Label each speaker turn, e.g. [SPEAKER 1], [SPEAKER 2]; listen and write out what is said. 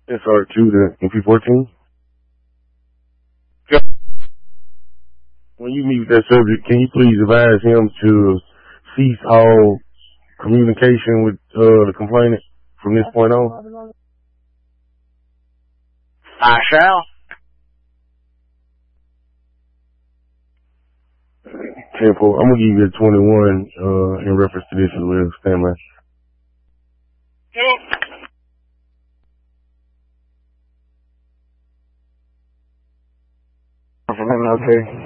[SPEAKER 1] SR2 to MP14. When you meet with that subject, can you please advise him to cease all communication with the complainant from this point on?
[SPEAKER 2] I shall.
[SPEAKER 1] 10-4. I'm gonna give you a 21 in reference to this as well. Stand by.
[SPEAKER 2] Okay.